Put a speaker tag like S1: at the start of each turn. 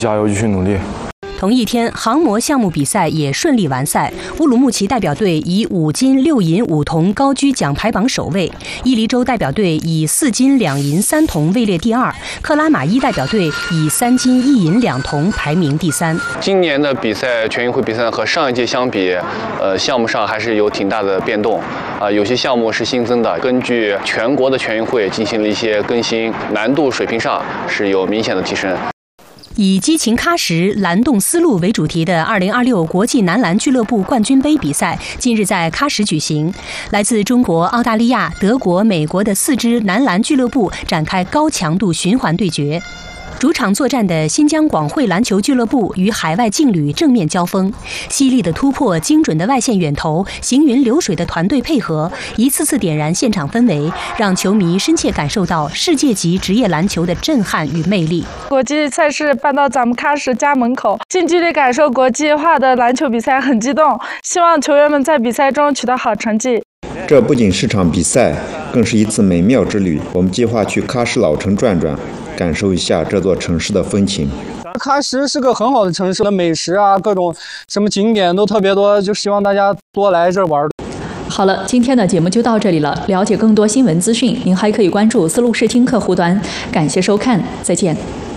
S1: 加油，继续努力。
S2: 同一天，航模项目比赛也顺利完赛。乌鲁木齐代表队以5金6银5铜高居奖牌榜首位，伊犁州代表队以4金2银3铜位列第二，克拉玛依代表队以3金1银2铜排名第三。
S3: 今年的比赛全运会比赛和上一届相比，项目上还是有挺大的变动有些项目是新增的，根据全国的全运会进行了一些更新，难度水平上是有明显的提升。
S2: 以激情喀什、蓝动丝路为主题的2026国际男篮俱乐部冠军杯比赛近日在喀什举行。来自中国、澳大利亚、德国、美国的4支男篮俱乐部展开高强度循环对决。主场作战的新疆广汇篮球俱乐部与海外劲旅正面交锋，犀利的突破、精准的外线远投、行云流水的团队配合，一次次点燃现场氛围，让球迷深切感受到世界级职业篮球的震撼与魅力。
S4: 国际赛事办到咱们喀什家门口，近距离感受国际化的篮球比赛很激动，希望球员们在比赛中取得好成绩。
S5: 这不仅是场比赛，更是一次美妙之旅。我们计划去喀什老城转转，感受一下这座城市的风情。
S6: 喀什是个很好的城市，美食啊，各种什么景点都特别多，就希望大家多来这玩。
S7: 好了，今天的节目就到这里了。了解更多新闻资讯，您还可以关注丝路视听客户端。感谢收看，再见。